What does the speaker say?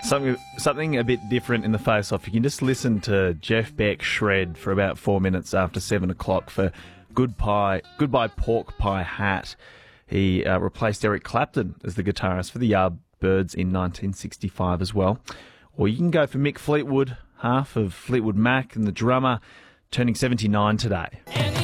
Something a bit different in the face-off. You can just listen to Jeff Beck shred for about 4 minutes after 7 o'clock for Goodbye Pork Pie Hat. He replaced Eric Clapton as the guitarist for the Yardbirds in 1965 as well. Or you can go for Mick Fleetwood, half of Fleetwood Mac and the drummer, turning 79 today.